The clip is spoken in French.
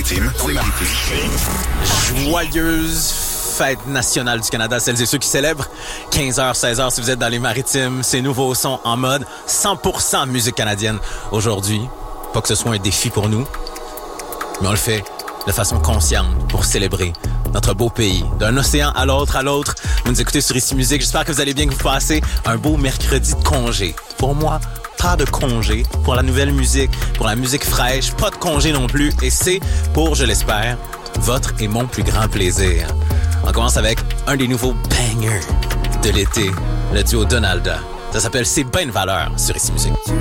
Maritimes. Joyeuse fête nationale du Canada, celles et ceux qui célèbrent 15h, 16h si vous êtes dans les Maritimes. Ces nouveaux sons en mode 100% musique canadienne. Aujourd'hui, pas que ce soit un défi pour nous, mais on le fait de façon consciente pour célébrer notre beau pays. D'un océan à l'autre, vous nous écoutez sur Ici Musique. J'espère que vous allez bien, que vous passez un beau mercredi de congé. Pour moi, pas de congé. Pour la nouvelle musique, pour la musique fraîche, pas de congé non plus. Et c'est pour, je l'espère, votre et mon plus grand plaisir. On commence avec un des nouveaux bangers de l'été, le duo Donalda. Ça s'appelle C'est ben de valeur sur Ici Musique.